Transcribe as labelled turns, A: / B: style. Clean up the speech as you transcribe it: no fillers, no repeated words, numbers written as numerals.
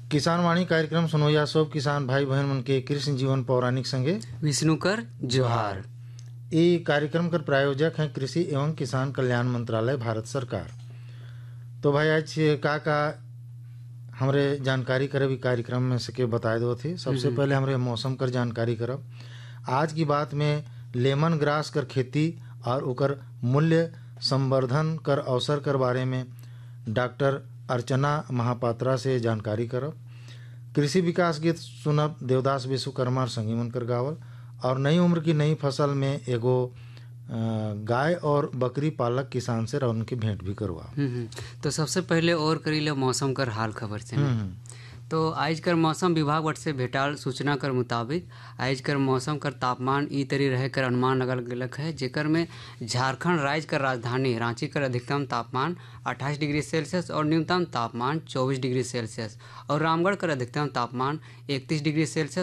A: किसान वाणी कार्यक्रम सुनोया सब किसान भाई बहन मन के कृष्ण जीवन पौराणिक संगे
B: विष्णु कर जोहार।
A: ये कार्यक्रम कर प्रायोजक हैं कृषि एवं किसान कल्याण मंत्रालय भारत सरकार। तो भाई आज का हमरे जानकारी करब ई कार्यक्रम में सके बताए दो थे। सबसे पहले हमरे मौसम कर जानकारी करब। आज की बात में लेमन ग्रास कर खेती और उकर मूल्य संवर्धन कर अवसर कर बारे में डॉक्टर अर्चना महापात्रा से जानकारी करब। कृषि विकास गीत सुनब देवदास विश्वकर्मा और संगी मन कर गावल। और नई उम्र की नई फसल में एगो गाय और बकरी पालक किसान से उनकी भेंट भी करवा।
B: तो सबसे पहले और करीले मौसम कर हाल खबर से। तो आज कर मौसम विभाग वट से भेटाल सूचना कर मुताबिक आज कर मौसम कर तापमान ई तरी रहे कर अनुमान लगल गलक है, जेकर में झारखंड राज्य कर राजधानी रांची कर अधिकतम तापमान 28 डिग्री सेल्सियस और न्यूनतम तापमान 24 डिग्री सेल्सियस और रामगढ़ कर अधिकतम तापमान 31 डिग्री सेल्सियस